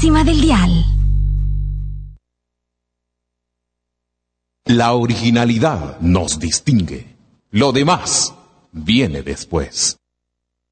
máxima del dial. La originalidad nos distingue. Lo demás viene después.